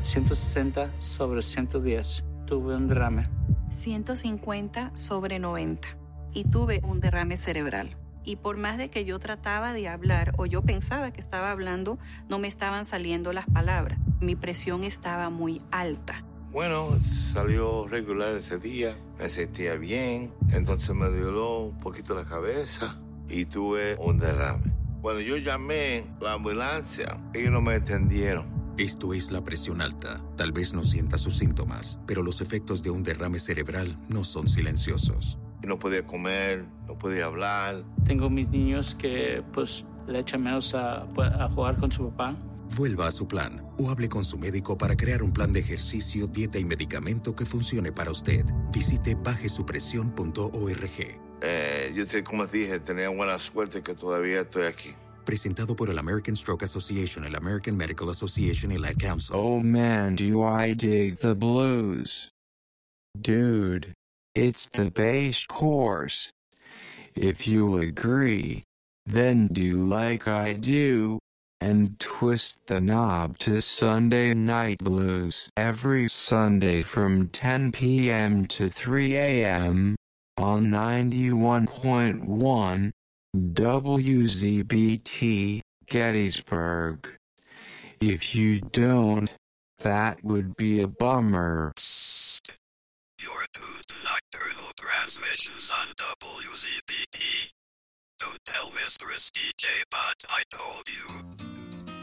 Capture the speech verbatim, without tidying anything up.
ciento sesenta sobre ciento diez. Tuve un derrame. ciento cincuenta sobre noventa. Y tuve un derrame cerebral. Y por más de que yo trataba de hablar o yo pensaba que estaba hablando, no me estaban saliendo las palabras. Mi presión estaba muy alta. Bueno, salió regular ese día, me sentía bien, entonces me doló un poquito la cabeza y tuve un derrame. Cuando yo llamé a la ambulancia, ellos no me entendieron. Esto es la presión alta. Tal vez no sienta sus síntomas, pero los efectos de un derrame cerebral no son silenciosos. No podía comer, no podía hablar. Tengo mis niños que pues le echan menos a, a jugar con su papá. Vuelva a su plan o hable con su médico para crear un plan de ejercicio, dieta y medicamento que funcione para usted. Visite baje su presión punto org. Eh, yo te, como dije, tenía buena suerte que todavía estoy aquí. Presentado por el American Stroke Association, el American Medical Association y la Ad Council. Oh man, do I dig the blues. Dude, it's the bass course. If you agree, then do like I do, and twist the knob to Sunday Night Blues every Sunday from ten p.m. to three a.m. on ninety-one point one W Z B T, Gettysburg. If you don't, that would be a bummer. You're tuned to Nocturnal Transmissions on W Z B T. Don't tell Mistress D J Pot I told you.